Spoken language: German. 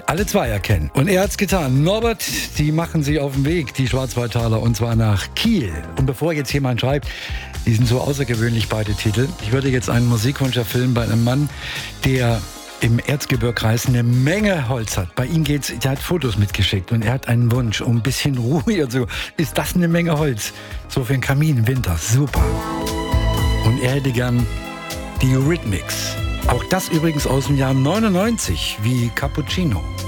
alle zwei erkennen. Und er hat's getan. Norbert, die machen sich auf den Weg, die Schwarzwaldtaler, und zwar nach Kiel. Und bevor jetzt jemand schreibt, die sind so außergewöhnlich, beide Titel. Ich würde jetzt einen Musikwunsch erfüllen bei einem Mann, der im Erzgebirgskreis eine Menge Holz hat. Bei ihm geht's, der hat Fotos mitgeschickt und er hat einen Wunsch um ein bisschen Ruhe und so. Ist das eine Menge Holz? So für einen Kamin im Winter. Super. Und er hätte gern die Eurythmics. Auch das übrigens aus dem Jahr 99, wie Cappuccino.